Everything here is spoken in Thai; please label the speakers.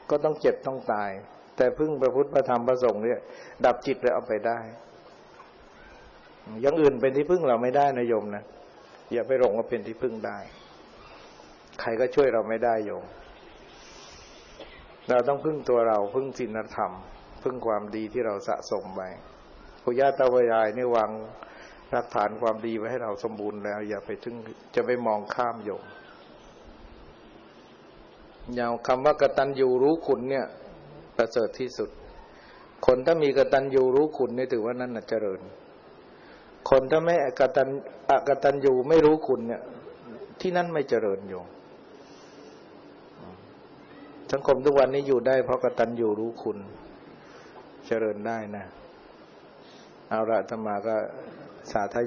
Speaker 1: ก็ต้องเจ็บต้องตายแต่พึ่งพระพุทธพระธรรมพระสงฆ์เนี่ยดับจิตแล้วเอาไปได้อย่างอื่นเป็นที่พึ่งเราไม่ได้นะโยมนะอย่าไปหลงว่าเป็นที่พึ่งได้ใครก็ช่วยเราไม่ได้โยมเราต้องพึ่งตัวเราพึ่งศีลธรรมพึ่งความดีที่เราสะสมไว้ปู่ย่าตายายนี่วางรากฐานความดีไว้ให้เราสมบูรณ์แล้วอย่าไปถึงจะไปมองข้ามโยมอย่างคำว่ากตัญญูรู้คุณเนี่ยประเสริฐที่สุดคนถ้ามีกตัญญูรู้คุณนี่ถือว่านั่นน่ะเจริญคนถ้าไม่อกตัญญูไม่รู้คุณเนี่ยที่นั่นไม่เจริญโยมสังคมทุกวันนี้อยู่ได้เพราะกตัญญูรู้คุณเจริญได้นะเอาละอาตมาก็สาธ